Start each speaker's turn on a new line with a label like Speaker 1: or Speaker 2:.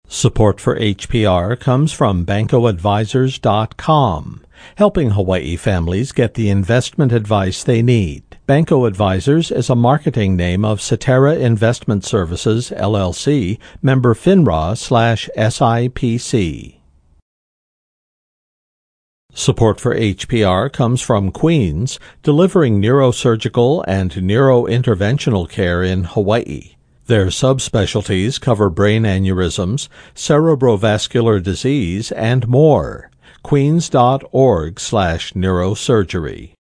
Speaker 1: Support for HPR comes from BancoAdvisors.com, helping Hawaii families get the investment advice they need. Banco Advisors is a marketing name of Cetera Investment Services, LLC, member FINRA/SIPC. Support for HPR comes from Queens, delivering neurosurgical and neurointerventional care in Hawaii. Their subspecialties cover brain aneurysms, cerebrovascular disease, and more. Queens.org/neurosurgery.